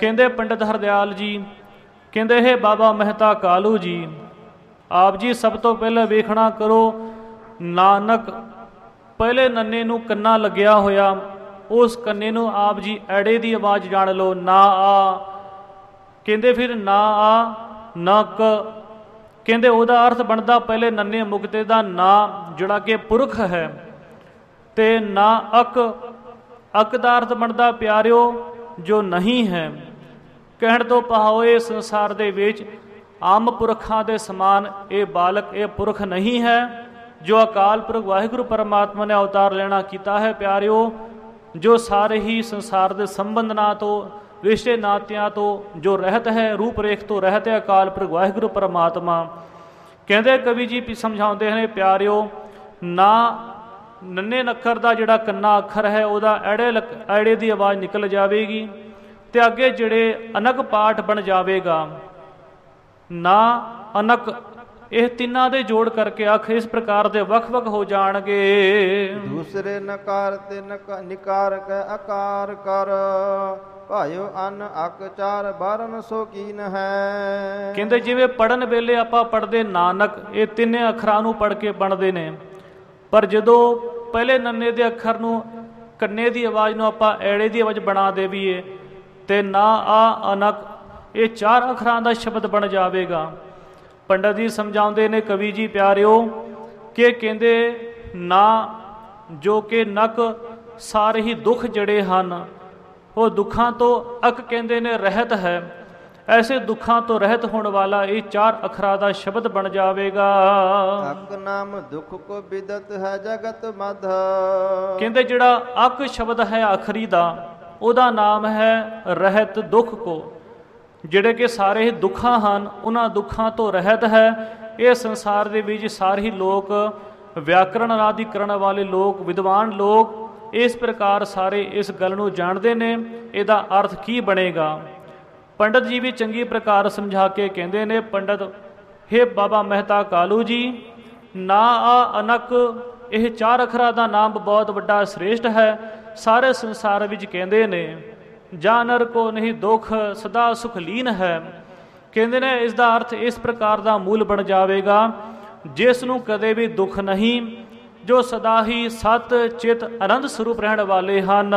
ਕਹਿੰਦੇ ਪੰਡਿਤ ਹਰਦਿਆਲ ਜੀ ਕਹਿੰਦੇ ਇਹ ਬਾਬਾ ਮਹਿਤਾ ਕਾਲੂ ਜੀ, ਆਪ ਜੀ ਸਭ ਤੋਂ ਪਹਿਲਾਂ ਵੇਖਣਾ ਕਰੋ, ਨਾਨਕ ਪਹਿਲੇ ਨੰਨੇ ਨੂੰ ਕੰਨਾ ਲੱਗਿਆ ਹੋਇਆ, ਉਸ ਕੰਨੇ ਨੂੰ ਆਪ ਜੀ ਐੜੇ ਦੀ ਆਵਾਜ਼ ਜਾਣ ਲਓ, ਨਾ ਆ। ਕਹਿੰਦੇ ਫਿਰ ਨਾ ਆ ਨਾ ਕ, ਕਹਿੰਦੇ ਉਹਦਾ ਅਰਥ ਬਣਦਾ ਪਹਿਲੇ ਨੰਨੇ ਮੁਕਤੇ ਦਾ ਨਾ ਜਿਹੜਾ ਕਿ ਪੁਰਖ ਹੈ, ਤੇ ਨਾ ਅਕ, ਅਕ ਦਾ ਅਰਥ ਬਣਦਾ ਪਿਆਰਿਓ ਜੋ ਨਹੀਂ ਹੈ। ਕਹਿਣ ਤੋਂ ਭਾਵ ਇਹ ਸੰਸਾਰ ਦੇ ਵਿੱਚ ਆਮ ਪੁਰਖਾਂ ਦੇ ਸਮਾਨ ਇਹ ਬਾਲਕ, ਇਹ ਪੁਰਖ ਨਹੀਂ ਹੈ। ਜੋ ਅਕਾਲ ਪੁਰਖ ਵਾਹਿਗੁਰੂ ਪਰਮਾਤਮਾ ਨੇ ਅਵਤਾਰ ਲੈਣਾ ਕੀਤਾ ਹੈ ਪਿਆਰਿਓ, ਜੋ ਸਾਰੇ ਹੀ ਸੰਸਾਰ ਦੇ ਸੰਬੰਧਨਾਂ ਤੋਂ, ਰਿਸ਼ਤੇ ਨਾਤਿਆਂ ਤੋਂ ਜੋ ਰਹਿਤ ਹੈ, ਰੂਪ ਰੇਖ ਤੋਂ ਰਹਿਤ ਹੈ ਅਕਾਲ ਪੁਰਖ ਵਾਹਿਗੁਰੂ ਪਰਮਾਤਮਾ। ਕਹਿੰਦੇ ਕਵੀ ਜੀ ਸਮਝਾਉਂਦੇ ਨੇ ਪਿਆਰਿਓ, ਨਾ ਨੰਨੇ ਅੱਖਰ ਦਾ ਜਿਹੜਾ ਕੰਨਾ ਅੱਖਰ ਹੈ ਉਹਦਾ ਐੜੇ ਦੀ ਆਵਾਜ਼ ਨਿਕਲ ਜਾਵੇਗੀ, ਤੇ ਅੱਗੇ ਜਿਹੜੇ ਅਨਕ ਪਾਠ ਬਣ ਜਾਵੇਗਾ, ਨਾ ਅਨਕ, ਇਹ ਤਿੰਨਾਂ ਦੇ ਜੋੜ ਕਰਕੇ ਅੱਖ ਇਸ ਪ੍ਰਕਾਰ ਦੇ ਵੱਖ-ਵੱਖ ਹੋ ਜਾਣਗੇ। ਦੂਸਰੇ ਨਕਾਰ ਤੇ ਨਿਕਾਰ ਕੈ ਆਕਾਰ ਕਰ, ਭਾਇਓ ਅਨ ਅਕ ਚਾਰ ਬਾਰਨ ਸੋਕੀਨ ਹੈ। ਕਹਿੰਦੇ ਜਿਵੇਂ ਪੜਨ ਵੇਲੇ ਆਪਾਂ ਪੜਦੇ ਨਾਨਕ, ਇਹ ਤਿੰਨੇ ਅੱਖਰਾਂ ਨੂੰ ਪੜ ਕੇ ਬਣਦੇ ਨੇ, ਪਰ ਜਦੋਂ ਪਹਿਲੇ ਨੰਨੇ ਦੇ ਅੱਖਰ ਨੂੰ, ਕੰਨੇ ਦੀ ਆਵਾਜ਼ ਨੂੰ ਆਪਾਂ ਐੜੇ ਦੀ ਆਵਾਜ਼ ਬਣਾ ਦੇਵੀਏ, ਤੇ ਨਾ ਆ ਅਨਕ, ਇਹ ਚਾਰ ਅੱਖਰਾਂ ਦਾ ਸ਼ਬਦ ਬਣ ਜਾਵੇਗਾ। ਪੰਡਤ ਜੀ ਸਮਝਾਉਂਦੇ ਨੇ ਕਵੀ ਜੀ ਪਿਆਰਿਓ ਕਿ ਕਹਿੰਦੇ ਨਾ ਜੋ ਕਿ ਨਕ ਸਾਰੇ ਹੀ ਦੁੱਖ ਜਿਹੜੇ ਹਨ ਉਹ ਦੁੱਖਾਂ ਤੋਂ, ਅਕ ਕਹਿੰਦੇ ਨੇ ਰਹਿਤ ਹੈ, ਐਸੇ ਦੁੱਖਾਂ ਤੋਂ ਰਹਿਤ ਹੋਣ ਵਾਲਾ ਇਹ ਚਾਰ ਅੱਖਰਾਂ ਦਾ ਸ਼ਬਦ ਬਣ ਜਾਵੇਗਾ। ਅਕ ਨਾਮ ਦੁੱਖ ਕੋ ਬਿਦਤ ਹੈ ਜਗਤ ਮਧ, ਕਹਿੰਦੇ ਜਿਹੜਾ ਅਕ ਸ਼ਬਦ ਹੈ ਆਖਰੀ ਦਾ, ਉਹਦਾ ਨਾਮ ਹੈ ਰਹਿਤ ਦੁੱਖ ਕੋ, ਜਿਹੜੇ ਕਿ ਸਾਰੇ ਹੀ ਦੁੱਖਾਂ ਹਨ ਉਹਨਾਂ ਦੁੱਖਾਂ ਤੋਂ ਰਹਿਤ ਹੈ। ਇਹ ਸੰਸਾਰ ਦੇ ਵਿੱਚ ਸਾਰੇ ਹੀ ਲੋਕ, ਵਿਆਕਰਣ ਆਦਿ ਕਰਨ ਵਾਲੇ ਲੋਕ, ਵਿਦਵਾਨ ਲੋਕ ਇਸ ਪ੍ਰਕਾਰ ਸਾਰੇ ਇਸ ਗੱਲ ਨੂੰ ਜਾਣਦੇ ਨੇ ਇਹਦਾ ਅਰਥ ਕੀ ਬਣੇਗਾ। ਪੰਡਤ ਜੀ ਵੀ ਚੰਗੀ ਪ੍ਰਕਾਰ ਸਮਝਾ ਕੇ ਕਹਿੰਦੇ ਨੇ, ਪੰਡਤ ਹੇ ਬਾਬਾ ਮਹਿਤਾ ਕਾਲੂ ਜੀ, ਨਾ ਆ ਅਨਕ, ਇਹ ਚਾਰ ਅੱਖਰਾਂ ਦਾ ਨਾਮ ਬਹੁਤ ਵੱਡਾ ਸ੍ਰੇਸ਼ਟ ਹੈ। ਸਾਰੇ ਸੰਸਾਰ ਵਿੱਚ ਕਹਿੰਦੇ ਨੇ ਜਾਨਰ ਕੋ ਨਹੀਂ ਦੁੱਖ ਸਦਾ ਸੁਖ ਲੀਨ ਹੈ। ਕਹਿੰਦੇ ਨੇ ਇਸ ਦਾ ਅਰਥ ਇਸ ਪ੍ਰਕਾਰ ਦਾ ਮੂਲ ਬਣ ਜਾਵੇਗਾ, ਜਿਸ ਨੂੰ ਕਦੇ ਵੀ ਦੁੱਖ ਨਹੀਂ, ਜੋ ਸਦਾ ਹੀ ਸਤ ਚਿਤ ਆਨੰਦ ਸਰੂਪ ਰਹਿਣ ਵਾਲੇ ਹਨ।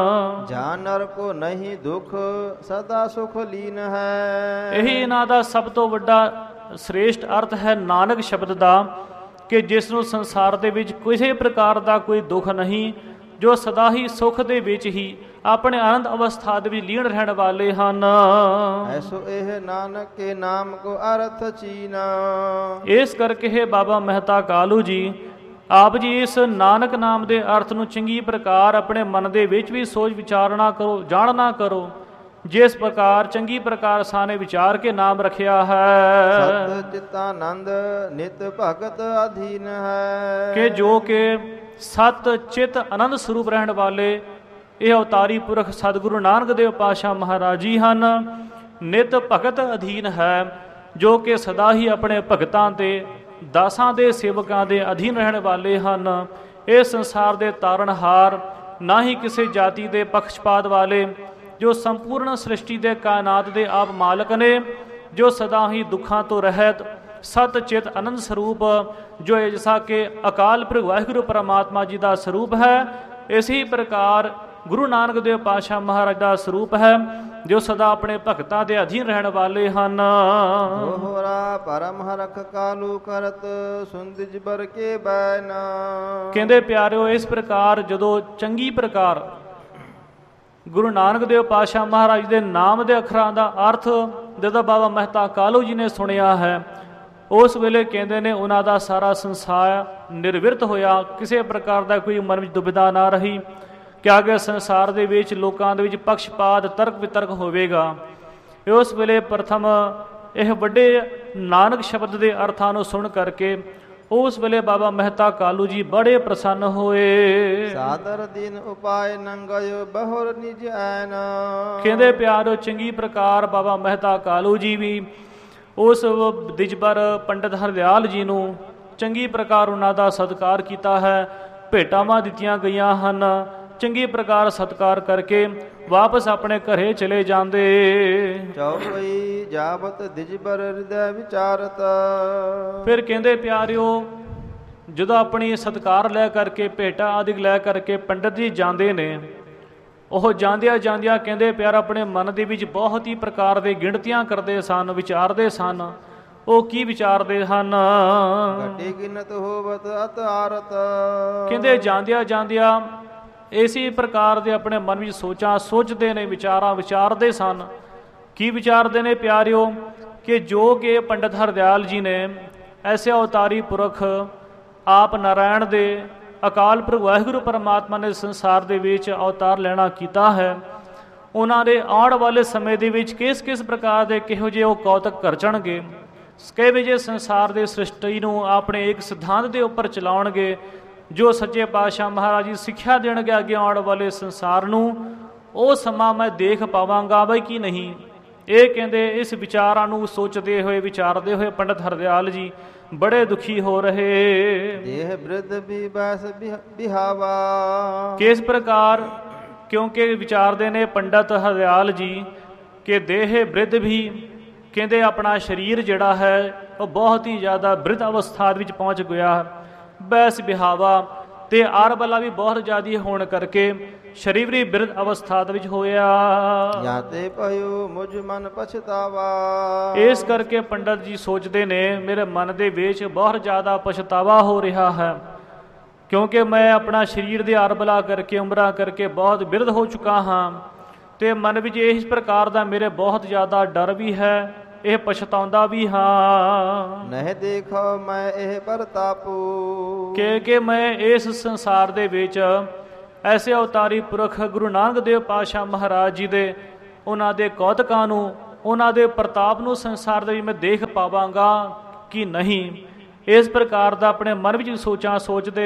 ਜਾਨਰ ਕੋ ਨਹੀਂ ਦੁੱਖ ਸਦਾ ਸੁਖ ਲੀਨ ਹੈ, ਇਹੀ ਇਹਨਾਂ ਦਾ ਸਭ ਤੋਂ ਵੱਡਾ ਸ੍ਰੇਸ਼ਟ ਅਰਥ ਹੈ ਨਾਨਕ ਸ਼ਬਦ ਦਾ, ਕਿ ਜਿਸ ਨੂੰ ਸੰਸਾਰ ਦੇ ਵਿੱਚ ਕਿਸੇ ਪ੍ਰਕਾਰ ਦਾ ਕੋਈ ਦੁੱਖ ਨਹੀਂ, ਜੋ ਸਦਾ ਹੀ ਸੁਖ ਦੇ ਵਿੱਚ ਹੀ ਆਪਣੇ ਆਨੰਦ ਅਵਸਥਾ ਦੇ ਵਿੱਚ ਲੀਨ ਰਹਿਣ ਵਾਲੇ ਹਨ। ਐਸੋ ਇਹ ਨਾਨਕ ਕੇ ਨਾਮ ਕੋ ਅਰਥ ਚੀਨਾ। ਇਸ ਕਰਕੇ ਹੈ ਬਾਬਾ ਮਹਿਤਾ ਕਾਲੂ ਜੀ, ਆਪ ਜੀ ਇਸ ਨਾਨਕ ਨਾਮ ਦੇ ਅਰਥ ਨੂੰ ਚੰਗੀ ਪ੍ਰਕਾਰ ਆਪਣੇ ਮਨ ਦੇ ਵਿੱਚ ਵੀ ਸੋਚ ਵਿਚਾਰਨਾ ਕਰੋ, ਜਾਣਨਾ ਕਰੋ, ਜਿਸ ਪ੍ਰਕਾਰ ਚੰਗੀ ਪ੍ਰਕਾਰ ਸਾਨੇ ਵਿਚਾਰ ਕੇ ਨਾਮ ਰੱਖਿਆ ਹੈ। ਸਤ ਚਿਤਾਨੰਦ ਨਿਤ ਭਗਤ ਅਧੀਨ ਹੈ, ਕਿ ਜੋ ਕਿ ਸਤ ਚਿਤ ਆਨੰਦ ਸਰੂਪ ਰਹਿਣ ਵਾਲੇ ਇਹ ਅਵਤਾਰੀ ਪੁਰਖ ਸਤਿਗੁਰੂ ਨਾਨਕ ਦੇਵ ਪਾਤਸ਼ਾਹ ਮਹਾਰਾਜ ਜੀ ਹਨ। ਨਿਤ ਭਗਤ ਅਧੀਨ ਹੈ, ਜੋ ਕਿ ਸਦਾ ਹੀ ਆਪਣੇ ਭਗਤਾਂ ਤੇ ਦਾਸਾਂ ਦੇ ਸੇਵਕਾਂ ਦੇ ਅਧੀਨ ਰਹਿਣ ਵਾਲੇ ਹਨ। ਇਹ ਸੰਸਾਰ ਦੇ ਤਾਰਨਹਾਰ, ਨਾ ਹੀ ਕਿਸੇ ਜਾਤੀ ਦੇ ਪੱਖਪਾਤ ਵਾਲੇ, ਜੋ ਸੰਪੂਰਨ ਸ੍ਰਿਸ਼ਟੀ ਦੇ ਕਾਇਨਾਤ ਦੇ ਆਪ ਮਾਲਕ ਨੇ, ਜੋ ਸਦਾ ਹੀ ਦੁੱਖਾਂ ਤੋਂ ਰਹਿਤ ਸਤ ਚਿਤ ਆਨੰਦ ਸਰੂਪ, ਜੋ ਜਿਸਾ ਕਿ ਅਕਾਲ ਪੁਰਖ ਵਾਹਿਗੁਰੂ ਪਰਮਾਤਮਾ ਜੀ ਦਾ ਸਰੂਪ ਹੈ, ਇਸੇ ਪ੍ਰਕਾਰ ਗੁਰੂ ਨਾਨਕ ਦੇਵ ਪਾਤਸ਼ਾਹ ਮਹਾਰਾਜ ਦਾ ਸਰੂਪ ਹੈ, ਜੋ ਸਦਾ ਆਪਣੇ ਭਗਤਾਂ ਦੇ ਅਧੀਨ ਰਹਿਣ ਵਾਲੇ ਹਨ। ਦੋਹਰਾ ਪਰਮ ਹਰਖ ਕਾਲੂ ਕਰਤ ਸੁੰਦ ਜਿਬਰ ਕੇ ਬੈਨਾ। ਕਹਿੰਦੇ ਪਿਆਰਿਓ ਇਸ ਪ੍ਰਕਾਰ ਜਦੋਂ ਚੰਗੀ ਪ੍ਰਕਾਰ ਗੁਰੂ ਨਾਨਕ ਦੇਵ ਪਾਤਸ਼ਾਹ ਮਹਾਰਾਜ ਦੇ ਨਾਮ ਦੇ ਅੱਖਰਾਂ ਦਾ ਅਰਥ ਜਦੋਂ ਬਾਬਾ ਮਹਿਤਾ ਕਾਲੂ ਜੀ ਨੇ ਸੁਣਿਆ ਹੈ, ਉਸ ਵੇਲੇ ਕਹਿੰਦੇ ਨੇ ਉਹਨਾਂ ਦਾ ਸਾਰਾ ਸੰਸਾਰ ਨਿਰਵਿਰਤ ਹੋਇਆ, ਕਿਸੇ ਪ੍ਰਕਾਰ ਦਾ ਕੋਈ ਮਨ ਵਿੱਚ ਦੁਬਿਧਾ ਨਾ ਰਹੀ ਕਿ ਅੱਗੇ ਸੰਸਾਰ ਦੇ ਵਿੱਚ ਲੋਕਾਂ ਦੇ ਵਿੱਚ ਪੱਖਪਾਤ ਤਰਕ ਵਿਤਰਕ ਹੋਵੇਗਾ। ਉਸ ਵੇਲੇ ਪ੍ਰਥਮ ਇਹ ਵੱਡੇ ਨਾਨਕ ਸ਼ਬਦ ਦੇ ਅਰਥਾਂ ਨੂੰ ਸੁਣ ਕਰਕੇ ਉਸ ਵੇਲੇ ਬਾਬਾ ਮਹਿਤਾ ਕਾਲੂ ਜੀ ਬੜੇ ਪ੍ਰਸੰਨ ਹੋਏ। ਸਾਦਰ ਦਿਨ ਉਪਾਏ ਨੰਗਿਓ ਬਹੁਰ ਨਿਜ ਐਨ। ਕਹਿੰਦੇ ਪਿਆਰੋ ਚੰਗੀ ਪ੍ਰਕਾਰ ਬਾਬਾ ਮਹਿਤਾ ਕਾਲੂ ਜੀ ਵੀ ਉਸ ਦਿਜਬਰ ਪੰਡਿਤ ਹਰਦਿਆਲ ਜੀ ਨੂੰ ਚੰਗੀ ਪ੍ਰਕਾਰ ਉਹਨਾਂ ਦਾ ਸਤਿਕਾਰ ਕੀਤਾ ਹੈ, ਭੇਟਾਵਾਂ ਦਿੱਤੀਆਂ ਗਈਆਂ ਹਨ, ਚੰਗੀ ਪ੍ਰਕਾਰ ਸਤਕਾਰ ਕਰਕੇ ਵਾਪਸ ਆਪਣੇ ਘਰੇ ਚਲੇ ਜਾਂਦੇ। ਚੌਪਈ ਜਾਵਤ ਦਿਜਬਰ ਹਿਰਦੈ ਵਿਚਾਰਤ। ਫਿਰ ਕਹਿੰਦੇ ਪਿਆਰਿਓ, ਜਦੋਂ ਆਪਣੀ ਸਤਕਾਰ ਲੈ ਕਰਕੇ ਭੇਟਾ ਆਦਿ ਲੈ ਕਰਕੇ ਪੰਡਤ ਜੀ ਜਾਂਦੇ ਨੇ, ਉਹ ਜਾਂਦਿਆਂ ਜਾਂਦਿਆਂ ਕਹਿੰਦੇ ਪਿਆਰ ਆਪਣੇ ਮਨ ਦੇ ਵਿੱਚ ਬਹੁਤ ਹੀ ਪ੍ਰਕਾਰ ਦੇ ਗਿਣਤੀਆਂ ਕਰਦੇ ਸਨ, ਵਿਚਾਰਦੇ ਸਨ। ਉਹ ਕੀ ਵਿਚਾਰਦੇ ਹਨ? ਘਟੀ ਗਿਨਤ ਹੋਵਤ ਅਤ ਆਰਤ। ਕਹਿੰਦੇ ਜਾਂਦਿਆਂ ਜਾਂਦਿਆਂ ਇਸੇ ਪ੍ਰਕਾਰ ਦੇ ਆਪਣੇ ਮਨ ਵਿੱਚ ਸੋਚਾਂ ਸੋਚਦੇ ਨੇ, ਵਿਚਾਰਾਂ ਵਿਚਾਰਦੇ ਸਨ। ਕੀ ਵਿਚਾਰਦੇ ਨੇ ਪਿਆਰਿਓ? ਕਿ ਜੋ ਕਿ ਪੰਡਤ ਹਰਦਿਆਲ ਜੀ ਨੇ ਐਸੇ ਅਵਤਾਰੀ ਪੁਰਖ ਆਪ ਨਾਰਾਇਣ ਦੇ ਅਕਾਲ ਪੁਰਖ ਵਾਹਿਗੁਰੂ ਪਰਮਾਤਮਾ ਨੇ ਸੰਸਾਰ ਦੇ ਵਿੱਚ ਅਵਤਾਰ ਲੈਣਾ ਕੀਤਾ ਹੈ, ਉਹਨਾਂ ਦੇ ਆਉਣ ਵਾਲੇ ਸਮੇਂ ਦੇ ਵਿੱਚ ਕਿਸ ਕਿਸ ਪ੍ਰਕਾਰ ਦੇ ਕਿਹੋ ਜਿਹੇ ਉਹ ਕੌਤਕ ਕਰਚਣਗੇ, ਕਿਹੋ ਜਿਹੇ ਸੰਸਾਰ ਦੇ ਸ੍ਰਿਸ਼ਟੀ ਨੂੰ ਆਪਣੇ ਇੱਕ ਸਿਧਾਂਤ ਦੇ ਉੱਪਰ ਚਲਾਉਣਗੇ, ਜੋ ਸੱਚੇ ਪਾਤਸ਼ਾਹ ਮਹਾਰਾਜ ਜੀ ਸਿੱਖਿਆ ਦੇਣਗੇ ਅੱਗੇ ਆਉਣ ਵਾਲੇ ਸੰਸਾਰ ਨੂੰ, ਉਹ ਸਮਾਂ ਮੈਂ ਦੇਖ ਪਾਵਾਂਗਾ ਬਈ ਕੀ ਨਹੀਂ। ਇਹ ਕਹਿੰਦੇ ਇਸ ਵਿਚਾਰਾਂ ਨੂੰ ਸੋਚਦੇ ਹੋਏ ਵਿਚਾਰਦੇ ਹੋਏ ਪੰਡਤ ਹਰਦਿਆਲ ਜੀ ਬੜੇ ਦੁਖੀ ਹੋ ਰਹੇ। ਦੇਹ ਬ੍ਰਿਧ ਵੀ ਬੈਸ ਬਿਹਾਵਾ। ਕਿਸ ਪ੍ਰਕਾਰ? ਕਿਉਂਕਿ ਵਿਚਾਰਦੇ ਨੇ ਪੰਡਤ ਹਰਦਿਆਲ ਜੀ ਕਿ ਦੇਹ ਬ੍ਰਿਧ ਵੀ, ਕਹਿੰਦੇ ਆਪਣਾ ਸਰੀਰ ਜਿਹੜਾ ਹੈ ਉਹ ਬਹੁਤ ਹੀ ਜ਼ਿਆਦਾ ਬ੍ਰਿਧ ਅਵਸਥਾ ਵਿੱਚ ਪਹੁੰਚ ਗਿਆ। ਬੈਸ ਬਿਹਾਵਾ ਤੇ ਆਰਬਲਾ ਵੀ ਬਹੁਤ ਜ਼ਿਆਦੀ ਹੋਣ ਕਰਕੇ ਸ਼ਰੀਰੀ ਬਿਰਧ ਅਵਸਥਾ ਵਿੱਚ ਹੋਇਆ। ਜਾਤੇ ਭਇਓ ਮੁਝ ਮਨ ਪਛਤਾਵਾ। ਇਸ ਕਰਕੇ ਪੰਡਤ ਜੀ ਸੋਚਦੇ ਨੇ ਮੇਰੇ ਮਨ ਦੇ ਵਿੱਚ ਬਹੁਤ ਜ਼ਿਆਦਾ ਪਛਤਾਵਾ ਹੋ ਰਿਹਾ ਹੈ, ਕਿਉਂਕਿ ਮੈਂ ਆਪਣਾ ਸਰੀਰ ਦੇ ਆਰਬਲਾ ਕਰਕੇ ਉਮਰਾਂ ਕਰਕੇ ਬਹੁਤ ਬਿਰਧ ਹੋ ਚੁੱਕਾ ਹਾਂ, ਤੇ ਮਨ ਵਿੱਚ ਇਸ ਪ੍ਰਕਾਰ ਦਾ ਮੇਰੇ ਬਹੁਤ ਜ਼ਿਆਦਾ ਡਰ ਵੀ ਹੈ, ਇਹ ਪਛਤਾਉਂਦਾ ਵੀ ਹਾਂ। ਨਹਿ ਦੇਖੋ ਮੈਂ ਇਹ ਪਰਤਾਪੂ। ਕਿ ਮੈਂ ਇਸ ਸੰਸਾਰ ਦੇ ਵਿੱਚ ਐਸੇ ਅਵਤਾਰੀ ਪੁਰਖ ਗੁਰੂ ਨਾਨਕ ਦੇਵ ਪਾਤਸ਼ਾਹ ਮਹਾਰਾਜ ਜੀ ਦੇ ਉਹਨਾਂ ਦੇ ਕੌਤਕਾਂ ਨੂੰ, ਉਹਨਾਂ ਦੇ ਪ੍ਰਤਾਪ ਨੂੰ ਸੰਸਾਰ ਦੇ ਵਿੱਚ ਮੈਂ ਦੇਖ ਪਾਵਾਂਗਾ ਕਿ ਨਹੀਂ। ਇਸ ਪ੍ਰਕਾਰ ਦਾ ਆਪਣੇ ਮਨ ਵਿੱਚ ਸੋਚਾਂ ਸੋਚਦੇ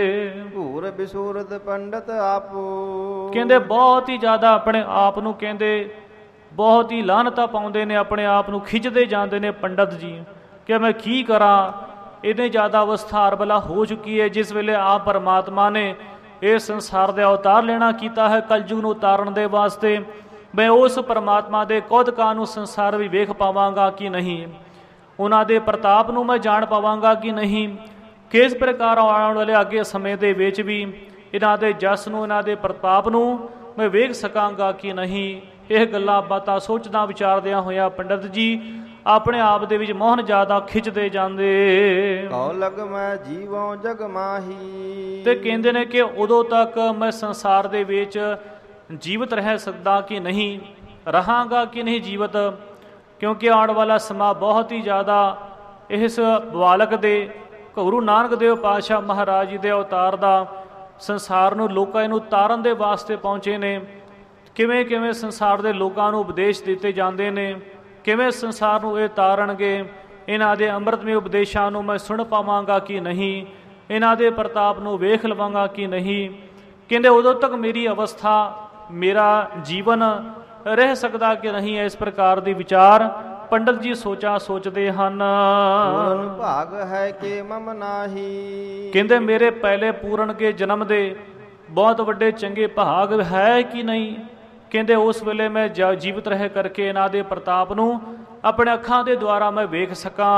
ਭੂਰ ਬਿਸੂਰਤ ਪੰਡਤ ਆਪੂ। ਕਹਿੰਦੇ ਬਹੁਤ ਹੀ ਜ਼ਿਆਦਾ ਆਪਣੇ ਆਪ ਨੂੰ ਕਹਿੰਦੇ ਬਹੁਤ ਹੀ ਲਾਹਨਤਾਂ ਪਾਉਂਦੇ ਨੇ, ਆਪਣੇ ਆਪ ਨੂੰ ਖਿੱਚਦੇ ਜਾਂਦੇ ਨੇ ਪੰਡਤ ਜੀ ਕਿ ਮੈਂ ਕੀ ਕਰਾਂ, ਇਹਨੇ ਜ਼ਿਆਦਾ ਅਵਸਥਾ ਅਰਬਲਾ ਹੋ ਚੁੱਕੀ ਹੈ। ਜਿਸ ਵੇਲੇ ਆਪ ਪਰਮਾਤਮਾ ਨੇ ਇਸ ਸੰਸਾਰ ਦੇ ਅਵਤਾਰ ਲੈਣਾ ਕੀਤਾ ਹੈ ਕਲਯੁਗ ਨੂੰ ਉਤਾਰਨ ਦੇ ਵਾਸਤੇ, ਮੈਂ ਉਸ ਪਰਮਾਤਮਾ ਦੇ ਕੌਤਕਾਂ ਨੂੰ ਸੰਸਾਰ ਵਿੱਚ ਵੇਖ ਪਾਵਾਂਗਾ ਕਿ ਨਹੀਂ, ਉਹਨਾਂ ਦੇ ਪ੍ਰਤਾਪ ਨੂੰ ਮੈਂ ਜਾਣ ਪਾਵਾਂਗਾ ਕਿ ਨਹੀਂ। ਕਿਸ ਪ੍ਰਕਾਰ ਆਉਣ ਵਾਲੇ ਅੱਗੇ ਸਮੇਂ ਦੇ ਵਿੱਚ ਵੀ ਇਹਨਾਂ ਦੇ ਜਸ ਨੂੰ, ਇਹਨਾਂ ਦੇ ਪ੍ਰਤਾਪ ਨੂੰ ਮੈਂ ਵੇਖ ਸਕਾਂਗਾ ਕਿ ਨਹੀਂ। ਇਹ ਗੱਲਾਂ ਬਾਤਾਂ ਸੋਚਦਾ ਵਿਚਾਰਦਿਆਂ ਹੋਇਆ ਪੰਡਤ ਜੀ ਆਪਣੇ ਆਪ ਦੇ ਵਿੱਚ ਮੋਹਨ ਜ਼ਿਆਦਾ ਖਿੱਚਦੇ ਜਾਂਦੇ। ਕਉ ਲਗ ਮੈਂ ਜੀਵੋਂ ਜਗ ਮਾਹੀ। ਤੇ ਕਹਿੰਦੇ ਨੇ ਕਿ ਉਦੋਂ ਤੱਕ ਮੈਂ ਸੰਸਾਰ ਦੇ ਵਿੱਚ ਜੀਵਤ ਰਹਿ ਸਕਦਾ ਕਿ ਨਹੀਂ, ਰਹਾਂਗਾ ਕਿ ਨਹੀਂ ਜੀਵਤ, ਕਿਉਂਕਿ ਆਉਣ ਵਾਲਾ ਸਮਾਂ ਬਹੁਤ ਹੀ ਜ਼ਿਆਦਾ ਇਸ ਬਾਲਕ ਦੇ ਗੁਰੂ ਨਾਨਕ ਦੇਵ ਪਾਤਸ਼ਾਹ ਮਹਾਰਾਜ ਜੀ ਦੇ ਅਵਤਾਰ ਦਾ ਸੰਸਾਰ ਨੂੰ ਲੋਕਾਂ ਨੂੰ ਤਾਰਨ ਦੇ ਵਾਸਤੇ ਪਹੁੰਚੇ ਨੇ। ਕਿਵੇਂ ਕਿਵੇਂ ਸੰਸਾਰ ਦੇ ਲੋਕਾਂ ਨੂੰ ਉਪਦੇਸ਼ ਦਿੱਤੇ ਜਾਂਦੇ ਨੇ, ਕਿਵੇਂ ਸੰਸਾਰ ਨੂੰ ਇਹ ਤਾਰਨਗੇ, ਇਹਨਾਂ ਦੇ ਅੰਮ੍ਰਿਤਮਈ ਉਪਦੇਸ਼ਾਂ ਨੂੰ ਮੈਂ ਸੁਣ ਪਾਵਾਂਗਾ ਕਿ ਨਹੀਂ, ਇਹਨਾਂ ਦੇ ਪ੍ਰਤਾਪ ਨੂੰ ਵੇਖ ਲਵਾਂਗਾ ਕਿ ਨਹੀਂ। ਕਹਿੰਦੇ ਉਦੋਂ ਤੱਕ ਮੇਰੀ ਅਵਸਥਾ, ਮੇਰਾ ਜੀਵਨ ਰਹਿ ਸਕਦਾ ਕਿ ਨਹੀਂ। ਇਸ ਪ੍ਰਕਾਰ ਦੀ ਵਿਚਾਰ ਪੰਡਤ ਜੀ ਸੋਚਾਂ ਸੋਚਦੇ ਹਨ। ਪੂਰਨ ਭਾਗ ਹੈ ਕਿ ਮਮ ਨਾਹੀ। ਕਹਿੰਦੇ ਮੇਰੇ ਪਹਿਲੇ ਪੂਰਨ ਕੇ ਜਨਮ ਦੇ ਬਹੁਤ ਵੱਡੇ ਚੰਗੇ ਭਾਗ ਹੈ ਕਿ ਨਹੀਂ। ਕਹਿੰਦੇ ਉਸ ਵੇਲੇ ਮੈਂ ਜੀਵਤ ਰਹਿ ਕਰਕੇ ਇਹਨਾਂ ਦੇ ਪ੍ਰਤਾਪ ਨੂੰ ਆਪਣੇ ਅੱਖਾਂ ਦੇ ਦੁਆਰਾ ਮੈਂ ਵੇਖ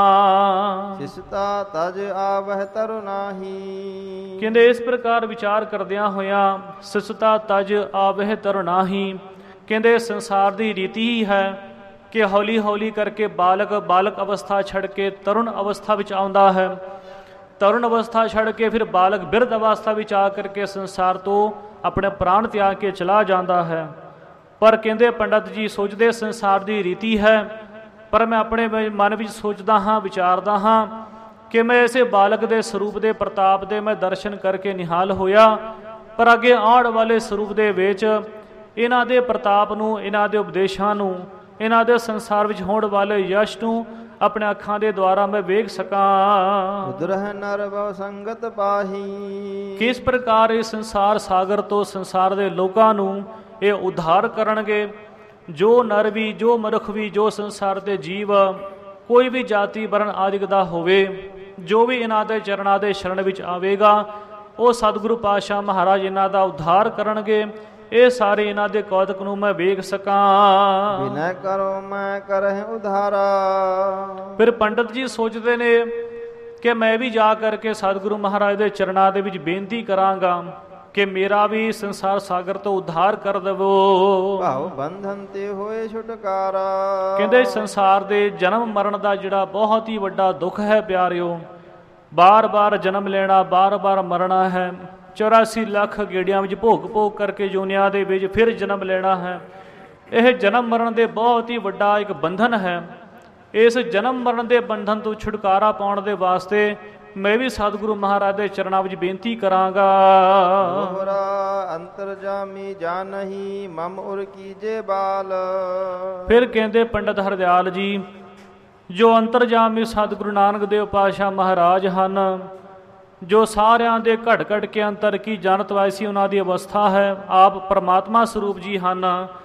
ਸਕਾਂ। ਸਿਸਤਾ ਤਜ ਆਵਹਿ ਤਰੁ ਨਾਹੀ। ਕਹਿੰਦੇ ਇਸ ਪ੍ਰਕਾਰ ਵਿਚਾਰ ਕਰਦਿਆਂ ਹੋਇਆਂ ਸਿਸਤਾ ਤਜ ਆਵਹਿ ਤਰੁ ਨਾਹੀ। ਕਹਿੰਦੇ ਸੰਸਾਰ ਦੀ ਰੀਤੀ ਹੀ ਹੈ ਕਿ ਹੌਲੀ ਹੌਲੀ ਕਰਕੇ ਬਾਲਕ ਅਵਸਥਾ ਛੱਡ ਕੇ ਤਰੁਣ ਅਵਸਥਾ ਵਿੱਚ ਆਉਂਦਾ ਹੈ, ਤਰੁਣ ਅਵਸਥਾ ਛੱਡ ਕੇ ਫਿਰ ਬਾਲਕ ਬਿਰਧ ਅਵਸਥਾ ਵਿੱਚ ਆ ਕਰਕੇ ਸੰਸਾਰ ਤੋਂ ਆਪਣੇ ਪ੍ਰਾਣ ਤਿਆਗ ਕੇ ਚਲਾ ਜਾਂਦਾ ਹੈ। ਪਰ ਕਹਿੰਦੇ ਪੰਡਤ ਜੀ ਸੋਚਦੇ ਸੰਸਾਰ ਦੀ ਰੀਤੀ ਹੈ, ਪਰ ਮੈਂ ਆਪਣੇ ਮਨ ਵਿੱਚ ਸੋਚਦਾ ਹਾਂ, ਵਿਚਾਰਦਾ ਹਾਂ ਕਿ ਮੈਂ ਇਸੇ ਬਾਲਕ ਦੇ ਸਰੂਪ ਦੇ ਪ੍ਰਤਾਪ ਦੇ ਮੈਂ ਦਰਸ਼ਨ ਕਰਕੇ ਨਿਹਾਲ ਹੋਇਆ, ਪਰ ਅੱਗੇ ਆਉਣ ਵਾਲੇ ਸਰੂਪ ਦੇ ਵਿੱਚ ਇਹਨਾਂ ਦੇ ਪ੍ਰਤਾਪ ਨੂੰ, ਇਹਨਾਂ ਦੇ ਉਪਦੇਸ਼ਾਂ ਨੂੰ, ਇਹਨਾਂ ਦੇ ਸੰਸਾਰ ਵਿੱਚ ਹੋਣ ਵਾਲੇ ਯਸ਼ ਨੂੰ ਆਪਣੇ ਅੱਖਾਂ ਦੇ ਦੁਆਰਾ ਮੈਂ ਵੇਖ ਸਕਾਂ। ਉਦਰਹ ਨਰ ਭਵ ਸੰਗਤ ਪਾਹੀ। ਕਿਸ ਪ੍ਰਕਾਰ ਇਸ ਸੰਸਾਰ ਸਾਗਰ ਤੋਂ ਸੰਸਾਰ ਦੇ ਲੋਕਾਂ ਨੂੰ ਇਹ ਉਧਾਰ ਕਰਨਗੇ। ਜੋ ਨਰ ਵੀ, ਜੋ ਮਨੁੱਖ ਵੀ, ਜੋ ਸੰਸਾਰ ਦੇ ਜੀਵ, ਕੋਈ ਵੀ ਜਾਤੀ ਵਰਨ ਆਦਿਕ ਦਾ ਹੋਵੇ, ਜੋ ਵੀ ਇਹਨਾਂ ਦੇ ਚਰਨਾਂ ਦੇ ਸ਼ਰਨ ਵਿੱਚ ਆਵੇਗਾ, ਉਹ ਸਤਿਗੁਰੂ ਪਾਤਸ਼ਾਹ ਮਹਾਰਾਜ ਇਹਨਾਂ ਦਾ ਉଦ୍ਧਾਰ ਕਰਨਗੇ। ਇਹ ਸਾਰੇ ਇਹਨਾਂ ਦੇ ਕੌਤਕ ਨੂੰ ਮੈਂ ਵੇਖ ਸਕਾਂ। ਬਿਨੈ ਕਰੋ ਮੈਂ ਕਰਹਿ ਉਧਾਰਾ। ਫਿਰ ਪੰਡਤ ਜੀ ਸੋਚਦੇ ਨੇ ਕਿ ਮੈਂ ਵੀ ਜਾ ਕਰਕੇ ਸਤਿਗੁਰੂ ਮਹਾਰਾਜ ਦੇ ਚਰਨਾਂ ਦੇ ਵਿੱਚ ਬੇਨਤੀ ਕਰਾਂਗਾ ਕਿ ਮੇਰਾ ਵੀ ਸੰਸਾਰ ਸਾਗਰ ਤੋਂ ਉଦ୍ਧਾਰ ਕਰ ਦੇਵੋ। ਭਾਉ ਬੰਧਨ ਤੇ ਹੋਏ ਛੁਟਕਾਰਾ। ਕਹਿੰਦੇ ਸੰਸਾਰ ਦੇ ਜਨਮ ਮਰਨ ਦਾ ਜਿਹੜਾ ਬਹੁਤ ਹੀ ਵੱਡਾ ਦੁੱਖ ਹੈ ਪਿਆਰਿਓ, ਬਾਰ-ਬਾਰ ਜਨਮ ਲੈਣਾ, ਬਾਰ-ਬਾਰ ਮਰਨਾ ਹੈ। 84 ਲੱਖ ਗੇੜਿਆਂ ਵਿੱਚ ਭੋਗ ਕਰਕੇ ਜੂਨੀਆਂ ਦੇ ਵਿੱਚ ਫਿਰ ਜਨਮ ਲੈਣਾ ਹੈ। ਇਹ ਜਨਮ ਮਰਨ ਦੇ ਬਹੁਤ ਹੀ ਵੱਡਾ ਇੱਕ ਬੰਧਨ ਹੈ। ਇਸ ਜਨਮ ਮਰਨ ਦੇ ਬੰਧਨ ਤੋਂ ਛੁਟਕਾਰਾ ਪਾਉਣ ਦੇ ਵਾਸਤੇ ਮੈਂ ਵੀ ਸਤਿਗੁਰੂ ਮਹਾਰਾਜ ਦੇ ਚਰਨਾਂ ਵਿੱਚ ਬੇਨਤੀ ਕਰਾਂਗਾ। ਦੋਹਰਾ ਅੰਤਰਜਾਮੀ ਜਾਨਹੀ ਮਮ ਉਰ ਕੀਜੇ ਬਾਲ। ਫਿਰ ਕਹਿੰਦੇ ਪੰਡਤ ਹਰਦਿਆਲ ਜੀ, ਜੋ ਅੰਤਰਜਾਮੀ ਸਤਿਗੁਰੂ ਨਾਨਕ ਦੇਵ ਪਾਤਸ਼ਾਹ ਮਹਾਰਾਜ ਹਨ, ਜੋ ਸਾਰਿਆਂ ਦੇ ਘੜ ਘੜ ਕੇ ਅੰਤਰ ਕੀ ਜਾਣਤ ਵਾਇਸੀ ਉਹਨਾਂ ਦੀ ਅਵਸਥਾ ਹੈ, ਆਪ ਪਰਮਾਤਮਾ ਸਰੂਪ ਜੀ ਹਨ।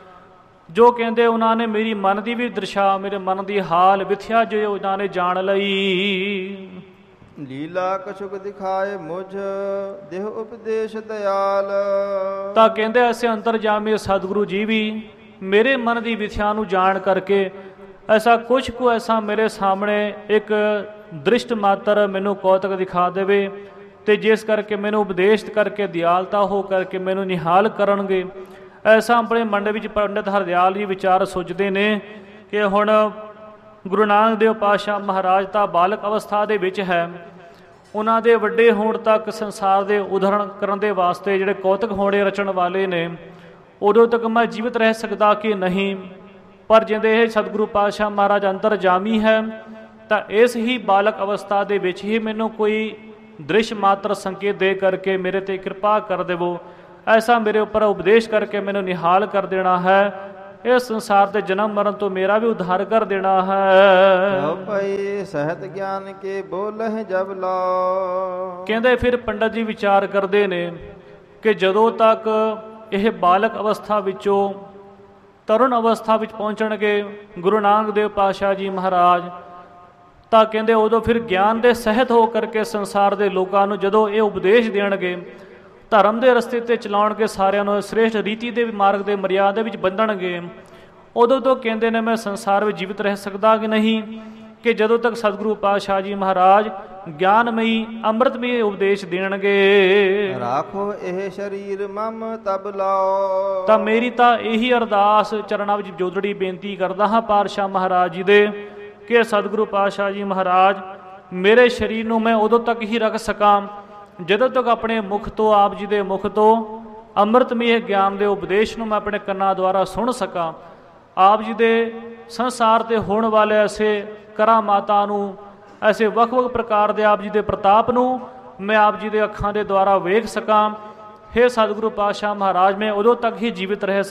ਜੋ ਕਹਿੰਦੇ ਉਹਨਾਂ ਨੇ ਮੇਰੀ ਮਨ ਦੀ ਵੀ ਦਰਸ਼ਾ, ਮੇਰੇ ਮਨ ਦੀ ਹਾਲ ਵਿਥਿਆ ਜੋ ਉਹਨਾਂ ਨੇ ਜਾਣ ਲਈ। ਲੀਲਾ ਕਛੁਕ ਦਿਖਾਏ ਮੁਝ ਦੇਹ ਉਪਦੇਸ਼ ਦਿਆਲ। ਤਾਂ ਕਹਿੰਦੇ ਐਸੇ ਅੰਤਰਜਾਮੀ ਸਤਿਗੁਰੂ ਜੀ ਵੀ ਮੇਰੇ ਮਨ ਦੀ ਵਿਥਿਆ ਨੂੰ ਜਾਣ ਕਰਕੇ ਐਸਾ ਕੁਛ ਕੁ ਐਸਾ ਮੇਰੇ ਸਾਹਮਣੇ ਇੱਕ ਦ੍ਰਿਸ਼ਟ ਮਾਤਰ ਮੈਨੂੰ ਕੌਤਕ ਦਿਖਾ ਦੇਵੇ, ਤੇ ਜਿਸ ਕਰਕੇ ਮੈਨੂੰ ਉਪਦੇਸ਼ ਕਰਕੇ ਦਿਆਲਤਾ ਹੋ ਕਰਕੇ ਮੈਨੂੰ ਨਿਹਾਲ ਕਰਨਗੇ। ਐਸਾ ਆਪਣੇ ਮਨ ਵਿੱਚ ਪੰਡਿਤ ਹਰਦਿਆਲ ਜੀ ਵਿਚਾਰ ਸੋਚਦੇ ਨੇ ਕਿ ਹੁਣ ਗੁਰੂ ਨਾਨਕ ਦੇਵ ਪਾਤਸ਼ਾਹ ਮਹਾਰਾਜ ਤਾਂ ਬਾਲਕ ਅਵਸਥਾ ਦੇ ਵਿੱਚ ਹੈ, ਉਹਨਾਂ ਦੇ ਵੱਡੇ ਹੋਣ ਤੱਕ ਸੰਸਾਰ ਦੇ ਉਦਾਹਰਣ ਕਰਨ ਦੇ ਵਾਸਤੇ ਜਿਹੜੇ ਕੌਤਕ ਹੋਣੇ ਰਚਣ ਵਾਲੇ ਨੇ, ਉਦੋਂ ਤੱਕ ਮੈਂ ਜੀਵਿਤ ਰਹਿ ਸਕਦਾ ਕਿ ਨਹੀਂ। ਪਰ ਜਿੰਦੇ ਇਹ ਸਤਿਗੁਰੂ ਪਾਤਸ਼ਾਹ ਮਹਾਰਾਜ ਅੰਤਰਜਾਮੀ ਹੈ, ਤਾਂ ਇਸ ਹੀ ਬਾਲਕ ਅਵਸਥਾ ਦੇ ਵਿੱਚ ਹੀ ਮੈਨੂੰ ਕੋਈ ਦ੍ਰਿਸ਼ ਮਾਤਰ ਸੰਕੇਤ ਦੇ ਕਰਕੇ ਮੇਰੇ ਤੇ ਕਿਰਪਾ ਕਰ ਦੇਵੋ। ਐਸਾ ਮੇਰੇ ਉੱਪਰ ਉਪਦੇਸ਼ ਕਰਕੇ ਮੈਨੂੰ ਨਿਹਾਲ ਕਰ ਦੇਣਾ ਹੈ। ਇਸ ਸੰਸਾਰ ਦੇ ਜਨਮ ਮਰਨ ਤੋਂ ਮੇਰਾ ਵੀ ਉଦ୍ਧਾਰ ਕਰ ਦੇਣਾ ਹੈ। ਭਈ ਸਹਿਤ ਗਿਆਨ ਕੇ ਬੋਲਹਿ ਜਬ ਲਾਓ। ਕਹਿੰਦੇ ਫਿਰ ਪੰਡਤ ਜੀ ਵਿਚਾਰ ਕਰਦੇ ਨੇ ਕਿ ਜਦੋਂ ਤੱਕ ਇਹ ਬਾਲਕ ਅਵਸਥਾ ਵਿੱਚੋਂ ਤਰੁਣ ਅਵਸਥਾ ਵਿੱਚ ਪਹੁੰਚਣਗੇ ਗੁਰੂ ਨਾਨਕ ਦੇਵ ਪਾਤਸ਼ਾਹ ਜੀ ਮਹਾਰਾਜ, ਤਾਂ ਕਹਿੰਦੇ ਉਦੋਂ ਫਿਰ ਗਿਆਨ ਦੇ ਸਹਿਤ ਹੋ ਕਰਕੇ ਸੰਸਾਰ ਦੇ ਲੋਕਾਂ ਨੂੰ ਜਦੋਂ ਇਹ ਉਪਦੇਸ਼ ਦੇਣਗੇ, ਧਰਮ ਦੇ ਰਸਤੇ 'ਤੇ ਚਲਾਉਣਗੇ, ਸਾਰਿਆਂ ਨੂੰ ਸ੍ਰੇਸ਼ਟ ਰੀਤੀ ਦੇ ਮਾਰਗ ਦੇ ਮਰਿਆਦਾ ਵਿੱਚ ਬੰਧਣਗੇ, ਉਦੋਂ ਤੋਂ ਕਹਿੰਦੇ ਨੇ ਮੈਂ ਸੰਸਾਰ ਵਿੱਚ ਜੀਵਿਤ ਰਹਿ ਸਕਦਾ ਕਿ ਨਹੀਂ। ਕਿ ਜਦੋਂ ਤੱਕ ਸਤਿਗੁਰੂ ਪਾਤਸ਼ਾਹ ਜੀ ਮਹਾਰਾਜ ਗਿਆਨਮਈ ਅੰਮ੍ਰਿਤਮਈ ਉਪਦੇਸ਼ ਦੇਣਗੇ। ਰਾਖੋ ਇਹ ਸਰੀਰ ਮਮ ਤਬ ਲਾਓ। ਤਾਂ ਮੇਰੀ ਤਾਂ ਇਹੀ ਅਰਦਾਸ ਚਰਨਾਂ ਵਿੱਚ ਜੋਦੜੀ ਬੇਨਤੀ ਕਰਦਾ ਹਾਂ ਪਾਤਸ਼ਾਹ ਮਹਾਰਾਜ ਜੀ ਦੇ ਕਿ ਸਤਿਗੁਰੂ ਪਾਤਸ਼ਾਹ ਜੀ ਮਹਾਰਾਜ ਮੇਰੇ ਸਰੀਰ ਨੂੰ ਮੈਂ ਉਦੋਂ ਤੱਕ ਹੀ ਰੱਖ ਸਕਾਂ ਜਦੋਂ ਤੱਕ ਆਪਣੇ ਮੁਖ ਤੋਂ, ਆਪ ਜੀ ਦੇ ਮੁਖ ਤੋਂ ਅੰਮ੍ਰਿਤਮਈ ਗਿਆਨ ਦੇ ਉਪਦੇਸ਼ ਨੂੰ ਮੈਂ ਆਪਣੇ ਕੰਨਾਂ ਦੁਆਰਾ ਸੁਣ ਸਕਾਂ। ਆਪ ਜੀ ਦੇ ਸੰਸਾਰ 'ਤੇ ਹੋਣ ਵਾਲੇ ਐਸੇ ਕਰਾਮਾਤਾਂ ਨੂੰ, ਐਸੇ ਵੱਖ-ਵੱਖ ਪ੍ਰਕਾਰ ਦੇ ਆਪ ਜੀ ਦੇ ਪ੍ਰਤਾਪ ਨੂੰ ਮੈਂ ਆਪ ਜੀ ਦੇ ਅੱਖਾਂ ਦੇ ਦੁਆਰਾ ਵੇਖ ਸਕਾਂ। ਹੇ ਸਤਿਗੁਰੂ ਪਾਤਸ਼ਾਹ ਮਹਾਰਾਜ ਮੈਂ ਉਦੋਂ ਤੱਕ ਹੀ ਜੀਵਿਤ ਰਹਿ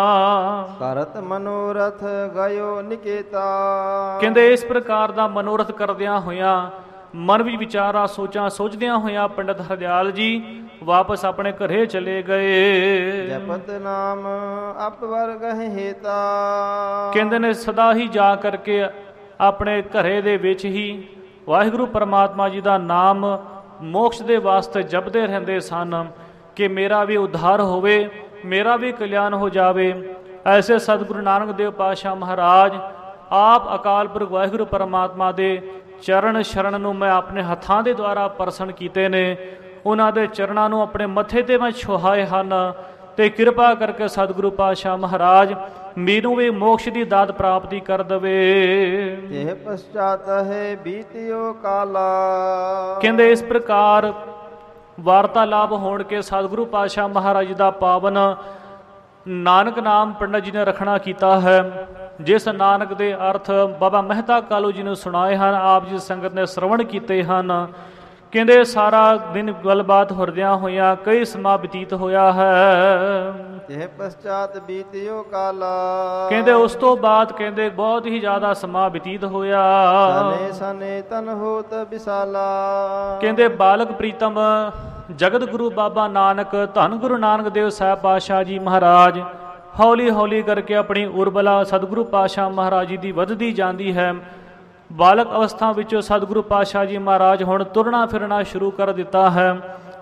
ਸਕਾਂ। ਕਰਤ ਮਨੋਰਥ ਗਇਓ ਨਿਕੇਤਾ। ਕਹਿੰਦੇ ਇਸ ਪ੍ਰਕਾਰ ਦਾ ਮਨੋਰਥ ਕਰਦਿਆਂ ਹੋਇਆਂ, ਮਨ ਵਿੱਚ ਵਿਚਾਰਾਂ ਸੋਚਾਂ ਸੋਚਦਿਆਂ ਹੋਇਆਂ ਪੰਡਤ ਹਰਦਿਆਲ ਜੀ ਵਾਪਸ ਆਪਣੇ ਘਰੇ ਚਲੇ ਗਏ। ਜਪਤ ਨਾਮ ਅਪਵਰਗ ਹੇਤਾ। ਕਹਿੰਦੇ ਨੇ ਸਦਾ ਹੀ ਜਾ ਕਰਕੇ ਆਪਣੇ ਘਰੇ ਦੇ ਵਿੱਚ ਹੀ ਵਾਹਿਗੁਰੂ ਪਰਮਾਤਮਾ ਜੀ ਦਾ ਨਾਮ ਮੋਕਸ਼ ਦੇ ਵਾਸਤੇ ਜਪਦੇ ਰਹਿੰਦੇ ਸਨ ਕਿ ਮੇਰਾ ਵੀ ਉଦ୍ਧਾਰ ਹੋਵੇ, ਮੇਰਾ ਵੀ ਕਲਿਆਣ ਹੋ ਜਾਵੇ। ਐਸੇ ਸਤਿਗੁਰੂ ਨਾਨਕ ਦੇਵ ਪਾਤਸ਼ਾਹ ਮਹਾਰਾਜ ਆਪ ਅਕਾਲ ਪੁਰਖ ਵਾਹਿਗੁਰੂ ਪਰਮਾਤਮਾ ਦੇ ਚਰਨ ਸ਼ਰਨ ਨੂੰ ਮੈਂ ਆਪਣੇ ਹੱਥਾਂ ਦੇ ਦੁਆਰਾ ਪਰਸਨ ਕੀਤੇ ਨੇ। ਉਹਨਾਂ ਦੇ ਚਰਨਾਂ ਨੂੰ ਆਪਣੇ ਮੱਥੇ 'ਤੇ ਮੈਂ ਛੁਹਾਏ ਹਨ ਤੇ ਕਿਰਪਾ ਕਰਕੇ ਸਤਿਗੁਰੂ ਪਾਤਸ਼ਾਹ ਮਹਾਰਾਜ ਮੈਨੂੰ ਵੀ ਮੋਕਸ਼ ਦੀ ਦਾਤ ਪ੍ਰਾਪਤੀ ਕਰ ਦੇਵੇ। ਇਹ ਪਛਤਾਤ ਹੈ ਬੀਤਿਓ ਕਾਲਾ। ਕਹਿੰਦੇ ਇਸ ਪ੍ਰਕਾਰ ਵਾਰਤਾਲਾਪ ਹੋਣ ਕੇ ਸਤਿਗੁਰੂ ਪਾਤਸ਼ਾਹ ਮਹਾਰਾਜ ਦਾ ਪਾਵਨ ਨਾਨਕ ਨਾਮ ਪੰਡਤ ਜੀ ਨੇ ਰਖਣਾ ਕੀਤਾ ਹੈ, ਜਿਸ ਨਾਨਕ ਦੇ ਅਰਥ ਬਾਬਾ ਮਹਿਤਾ ਕਾਲੂ ਜੀ ਨੂੰ ਸੁਣਾਏ ਹਨ, ਆਪ ਜੀ ਸੰਗਤ ਨੇ ਸ਼ਰਵਣ ਕੀਤੇ ਹਨ। ਕਹਿੰਦੇ ਸਾਰਾ ਦਿਨ ਗੱਲਬਾਤ ਹੁਰਦਿਆਂ ਹੋਇਆਂ ਕਈ ਸਮਾਂ ਬਤੀਤ ਹੋਇਆ ਹੈ। ਇਹ ਪਛਤਾਤ ਬੀਤਿਓ ਕਾਲਾ। ਕਹਿੰਦੇ ਉਸ ਤੋਂ ਬਾਅਦ ਕਹਿੰਦੇ ਬਹੁਤ ਹੀ ਜ਼ਿਆਦਾ ਸਮਾਂ ਬਤੀਤ ਹੋਇਆ। ਸਨੇ ਸਨੇ ਤਨ ਹੋਤ ਵਿਸਾਲਾ। ਕਹਿੰਦੇ ਬਾਲਕ ਪ੍ਰੀਤਮ ਜਗਤ ਗੁਰੂ ਬਾਬਾ ਨਾਨਕ ਧੰਨ ਗੁਰੂ ਨਾਨਕ ਦੇਵ ਸਾਹਿਬ ਪਾਤਸ਼ਾਹ ਜੀ ਮਹਾਰਾਜ ਹੌਲੀ ਹੌਲੀ ਕਰਕੇ ਆਪਣੀ ਉਰਬਲਾ ਸਤਿਗੁਰੂ ਪਾਤਸ਼ਾਹ ਮਹਾਰਾਜ ਜੀ ਦੀ ਵੱਧਦੀ ਜਾਂਦੀ ਹੈ। ਬਾਲਕ ਅਵਸਥਾ ਵਿੱਚੋਂ ਸਤਿਗੁਰੂ ਪਾਤਸ਼ਾਹ ਜੀ ਮਹਾਰਾਜ ਹੁਣ ਤੁਰਨਾ ਫਿਰਨਾ ਸ਼ੁਰੂ ਕਰ ਦਿੱਤਾ ਹੈ।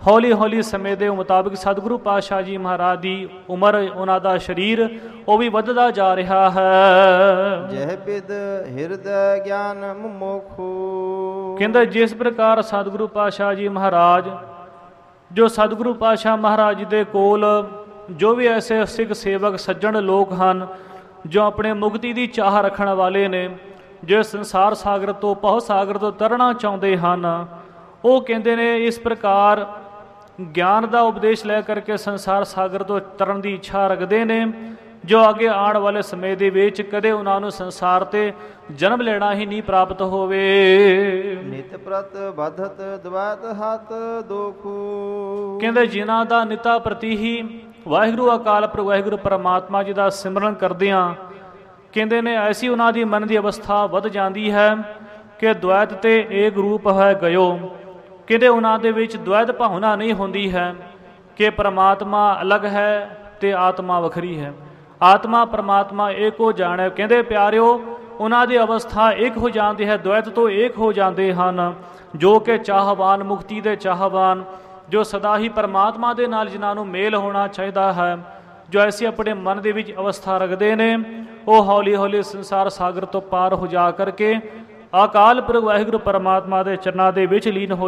ਹੌਲੀ ਹੌਲੀ ਸਮੇਂ ਦੇ ਮੁਤਾਬਿਕ ਸਤਿਗੁਰੂ ਪਾਤਸ਼ਾਹ ਜੀ ਮਹਾਰਾਜ ਦੀ ਉਮਰ, ਉਹਨਾਂ ਦਾ ਸਰੀਰ ਉਹ ਵੀ ਵੱਧਦਾ ਜਾ ਰਿਹਾ ਹੈ। ਜਹ ਬਿਦ ਹਿਰਦੈ ਗਿਆਨ ਮੁਮੁਖੂ। ਕਹਿੰਦੇ ਜਿਸ ਪ੍ਰਕਾਰ ਸਤਿਗੁਰੂ ਪਾਤਸ਼ਾਹ ਜੀ ਮਹਾਰਾਜ, ਜੋ ਸਤਿਗੁਰੂ ਪਾਤਸ਼ਾਹ ਮਹਾਰਾਜ ਜੀ ਦੇ ਕੋਲ ਜੋ ਵੀ ਐਸੇ ਸਿੱਖ ਸੇਵਕ ਸੱਜਣ ਲੋਕ ਹਨ ਜੋ ਆਪਣੇ ਮੁਕਤੀ ਦੀ ਚਾਹ ਰੱਖਣ ਵਾਲੇ ਨੇ, ਜੋ ਸੰਸਾਰ ਸਾਗਰ ਤੋਂ, ਭਉ ਸਾਗਰ ਤੋਂ ਤਰਨਾ ਚਾਹੁੰਦੇ ਹਨ, ਉਹ ਕਹਿੰਦੇ ਨੇ ਇਸ ਪ੍ਰਕਾਰ ਗਿਆਨ ਦਾ ਉਪਦੇਸ਼ ਲੈ ਕਰਕੇ ਸੰਸਾਰ ਸਾਗਰ ਤੋਂ ਤਰਨ ਦੀ ਇੱਛਾ ਰੱਖਦੇ ਨੇ, ਜੋ ਅੱਗੇ ਆਉਣ ਵਾਲੇ ਸਮੇਂ ਦੇ ਵਿੱਚ ਕਦੇ ਉਹਨਾਂ ਨੂੰ ਸੰਸਾਰ ਤੇ ਜਨਮ ਲੈਣਾ ਹੀ ਨਹੀਂ ਪ੍ਰਾਪਤ ਹੋਵੇ। ਨਿਤ ਪ੍ਰਤ ਬਧਤ ਦਵੈਤ ਹੱਥ ਦੋਖੂ। ਕਹਿੰਦੇ ਜਿਨ੍ਹਾਂ ਦਾ ਨਿਤਾ ਪ੍ਰਤੀ ਹੀ ਵਾਹਿਗੁਰੂ ਅਕਾਲ ਪੁਰਖ ਵਾਹਿਗੁਰੂ ਪਰਮਾਤਮਾ ਜੀ ਦਾ ਸਿਮਰਨ ਕਰਦਿਆਂ, ਕਹਿੰਦੇ ਨੇ ਐਸੀ ਉਹਨਾਂ ਦੀ ਮਨ ਦੀ ਅਵਸਥਾ ਵੱਧ ਜਾਂਦੀ ਹੈ ਕਿ ਦੁਐਤ ਤੇ ਏਕ ਰੂਪ ਹੈ ਗਇਓ। ਕਹਿੰਦੇ ਉਹਨਾਂ ਦੇ ਵਿੱਚ ਦੁਐਤ ਭਾਵਨਾ ਨਹੀਂ ਹੁੰਦੀ ਹੈ ਕਿ ਪਰਮਾਤਮਾ ਅਲੱਗ ਹੈ ਤੇ ਆਤਮਾ ਵੱਖਰੀ ਹੈ, ਆਤਮਾ ਪਰਮਾਤਮਾ ਏਕ ਹੋ ਜਾਣਾ। ਕਹਿੰਦੇ ਪਿਆਰਿਓ, ਉਹਨਾਂ ਦੀ ਅਵਸਥਾ ਇੱਕ ਹੋ ਜਾਂਦੀ ਹੈ, ਦੁਐਤ ਤੋਂ ਏਕ ਹੋ ਜਾਂਦੇ ਹਨ, ਜੋ ਕਿ ਚਾਹਵਾਨ, ਮੁਕਤੀ ਦੇ ਚਾਹਵਾਨ, ਜੋ ਸਦਾ ਹੀ ਪਰਮਾਤਮਾ ਦੇ ਨਾਲ ਜਿਨ੍ਹਾਂ ਨੂੰ ਮੇਲ ਹੋਣਾ ਚਾਹੀਦਾ ਹੈ, ਜੋ ਐਸੀ ਆਪਣੇ ਮਨ ਦੇ ਵਿੱਚ ਅਵਸਥਾ ਰੱਖਦੇ ਨੇ, ਉਹ ਹੌਲੀ ਹੌਲੀ ਸੰਸਾਰ ਸਾਗਰ ਤੋਂ ਪਾਰ ਹੋ ਜਾ ਕਰਕੇ ਅਕਾਲ ਪੁਰਖ ਵਾਹਿਗੁਰੂ ਪਰਮਾਤਮਾ ਦੇ ਚਰਨਾਂ ਦੇ ਵਿੱਚ ਲੀਨ ਹੋ